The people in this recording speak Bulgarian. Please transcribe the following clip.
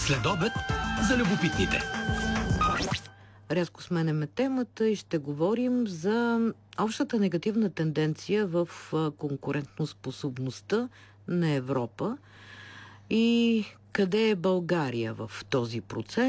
Следобед за любопитните. Рязко сменяме темата и ще говорим за общата негативна тенденция в конкурентоспособността на Европа и къде е България в този процес.